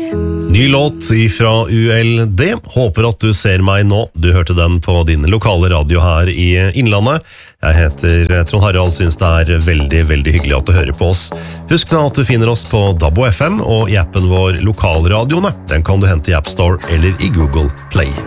Ny låt ifra ULD. Håper at du ser meg nå. Du hørte den på din lokale radio her i Innlandet. Jeg heter Trond Harald, synes det er veldig, veldig hyggelig at du hører på oss. Husk da at du finner oss på DAB FM og i appen vår Lokalradioene. Den kan du hente i App Store eller i Google Play.